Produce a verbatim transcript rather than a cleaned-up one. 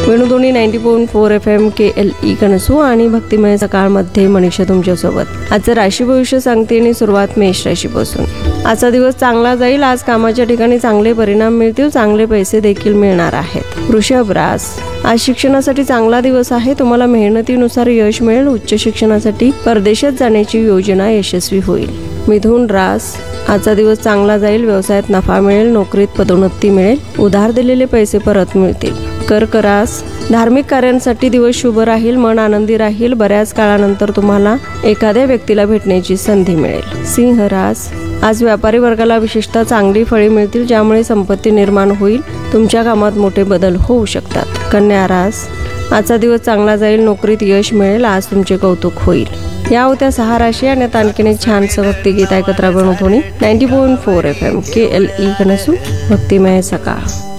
Venudhwani ninety point four F M के L E कणसू आणि भक्तिमय सकाळमध्ये मनीषा तुमच्यासोबत. आजचं राशी भविष्य सांगते आणि सुरुवात मेष राशीपासून. आजचा दिवस चांगला जाईल. आज कामाच्या ठिकाणी चांगले परिणाम मिळतील. चांगले पैसे देखील मिळणार आहेत. वृषभ रास, आज शिक्षणासाठी चांगला दिवस आहे. तुम्हाला मेहनतीनुसार यश मिळेल. उच्च शिक्षणासाठी परदेशात जाण्याची योजना यशस्वी होईल. मिथुन रास, आजचा दिवस चांगला जाईल. व्यवसायात नफा मिळेल. नोकरीत पदोन्नती मिळेल. उधार दिलेले पैसे परत मिळतील. कर्क रास, धार्मिक कार्यांसाठी दिवस शुभ राहील. मन आनंदी राहील. बऱ्याच काळानंतर तुम्हाला एखाद्या व्यक्तीला भेटण्याची संधी मिळेल. सिंह रास, आज व्यापारी वर्गाला विशेषतः चांगली फळे मिळतील, ज्यामुळे संपत्ती निर्माण होईल. तुमच्या कामात मोठे बदल होऊ शकतात. कन्या रास, आजचा दिवस चांगला जाईल. नोकरीत यश मिळेल. आज तुमचे कौतुक होईल. या होत्या सहा राशी आणि आता आणखीन एक छानसं भक्तिगीत ऐकत राहा. Venudhwani ninety point four F M के एल ई कणसू, भक्तिमय सकाळ.